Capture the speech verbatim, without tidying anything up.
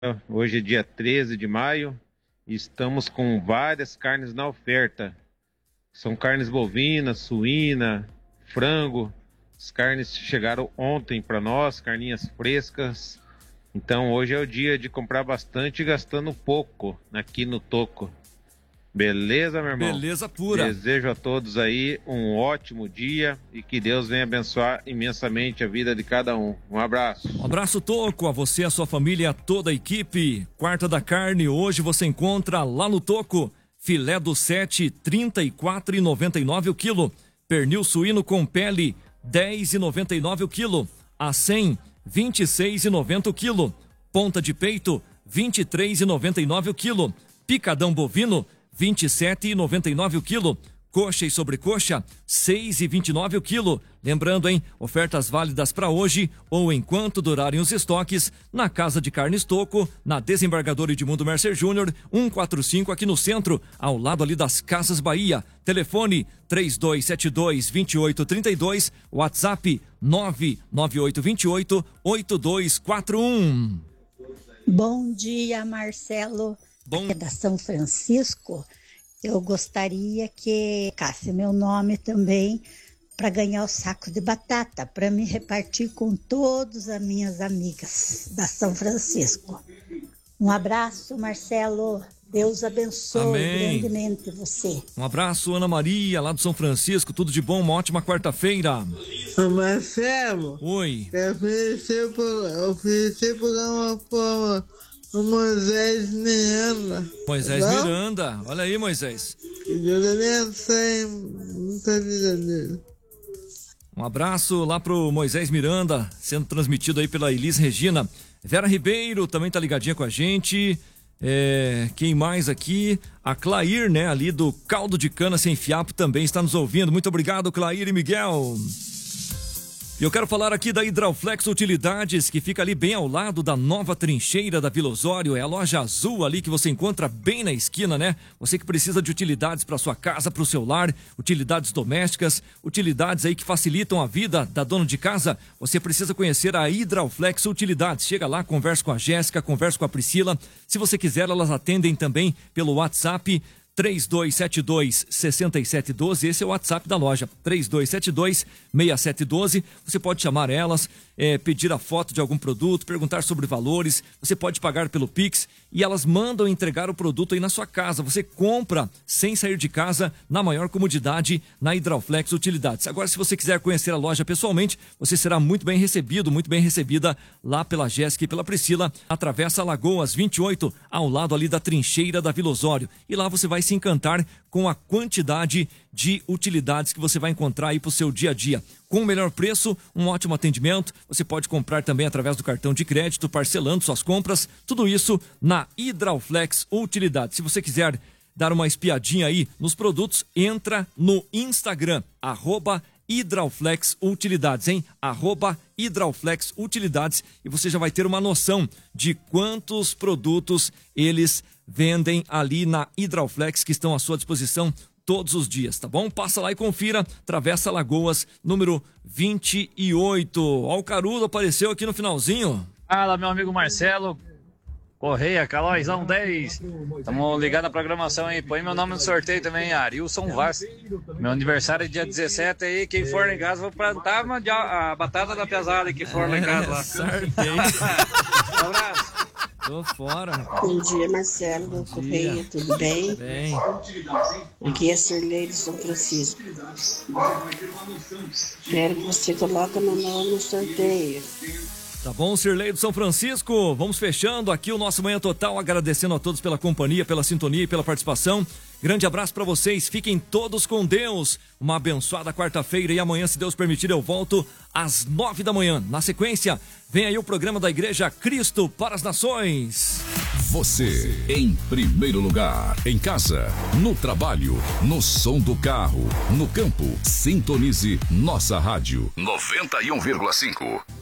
Hoje é dia treze de maio e estamos com várias carnes na oferta. São carnes bovinas, suína, frango. As carnes chegaram ontem para nós, carninhas frescas. Então hoje é o dia de comprar bastante e gastando pouco aqui no Toco. Beleza, meu irmão? Beleza pura. Desejo a todos aí um ótimo dia e que Deus venha abençoar imensamente a vida de cada um. Um abraço. Um abraço, Toco, a você, a sua família, a toda a equipe. Quarta da carne, hoje você encontra lá no Toco. Filé do sete, trinta e quatro reais e noventa e nove centavos o quilo. Pernil suíno com pele, dez reais e noventa e nove centavos o quilo. A cem, vinte e seis reais e noventa centavos o quilo. Ponta de peito, vinte e três reais e noventa e nove centavos o quilo. Picadão bovino, vinte e sete reais e noventa e nove centavos o quilo. Coxa e sobrecoxa, seis reais e vinte e nove centavos o quilo. Lembrando, hein, ofertas válidas para hoje ou enquanto durarem os estoques na Casa de Carnes Toco, na Desembargador Edmundo Mercer Júnior, cento e quarenta e cinco aqui no centro, ao lado ali das Casas Bahia. Telefone três dois sete dois, dois oito três dois, WhatsApp nove nove oito dois oito, oito dois quatro um. Bom dia, Marcelo. Bom... Aqui é da São Francisco. Eu gostaria que ficasse meu nome também para ganhar o saco de batata, para me repartir com todas as minhas amigas da São Francisco. Um abraço, Marcelo. Deus abençoe Amém. grandemente você. Um abraço, Ana Maria, lá do São Francisco. Tudo de bom, uma ótima quarta-feira. Ô Marcelo. Oi. Eu ofereci por uma forma o Moisés Miranda. Moisés Não? Miranda. Olha aí, Moisés. Que Deus abençoe muita vida dele. Um abraço lá pro Moisés Miranda, sendo transmitido aí pela Elis Regina. Vera Ribeiro também tá ligadinha com a gente. É, quem mais aqui? A Clair, né, ali do Caldo de Cana Sem Fiapo também está nos ouvindo. Muito obrigado, Clair e Miguel. E eu quero falar aqui da Hidrauflex Utilidades, que fica ali bem ao lado da nova trincheira da Vila Osório. É a loja azul ali que você encontra bem na esquina, né? Você que precisa de utilidades para sua casa, para o seu lar, utilidades domésticas, utilidades aí que facilitam a vida da dona de casa. Você precisa conhecer a Hidrauflex Utilidades. Chega lá, conversa com a Jéssica, conversa com a Priscila. Se você quiser, elas atendem também pelo WhatsApp três dois sete dois, seis sete um dois, esse é o WhatsApp da loja, três dois sete dois, seis sete um dois, você pode chamar elas, é, pedir a foto de algum produto, perguntar sobre valores, você pode pagar pelo Pix e elas mandam entregar o produto aí na sua casa, você compra sem sair de casa, na maior comodidade, na Hidrauflex Utilidades. Agora, se você quiser conhecer a loja pessoalmente, você será muito bem recebido, muito bem recebida lá pela Jéssica e pela Priscila, atravessa Lagoas vinte e oito, ao lado ali da trincheira da Vila Osório, e lá você vai se encantar com a quantidade de utilidades que você vai encontrar aí para o seu dia a dia. Com o melhor preço, um ótimo atendimento, você pode comprar também através do cartão de crédito, parcelando suas compras, tudo isso na Hidrauflex Utilidades. Se você quiser dar uma espiadinha aí nos produtos, entra no Instagram, arroba Hidrauflex Utilidades, hein? Arroba Hidrauflex Utilidades, e você já vai ter uma noção de quantos produtos eles vendem ali na Hidrauflex, que estão à sua disposição todos os dias, tá bom? Passa lá e confira, Travessa Lagoas, número vinte e oito. Ó, o Carudo apareceu aqui no finalzinho. Fala, meu amigo Marcelo Correia, Calóizão dez. Estamos ligados na programação aí. Põe meu nome no sorteio também, Arilson Vaz. Meu aniversário é dia dezessete aí. Quem for em casa, vou plantar a batata da pesada que for lá em casa. Lá. Sorteio. Um abraço. Tô fora. Bom dia, Marcelo. Bom Correia, dia. Tudo bem? Bem. Aqui é Sirlei de São Francisco. Quero que você coloque meu nome no sorteio. Tá bom, Sirlei do São Francisco, vamos fechando aqui o nosso Manhã Total, agradecendo a todos pela companhia, pela sintonia e pela participação. Grande abraço para vocês, fiquem todos com Deus, uma abençoada quarta-feira, e amanhã, se Deus permitir, eu volto às nove da manhã. Na sequência, vem aí o programa da Igreja Cristo para as Nações. Você, em primeiro lugar, em casa, no trabalho, no som do carro, no campo, sintonize nossa rádio noventa e um vírgula cinco.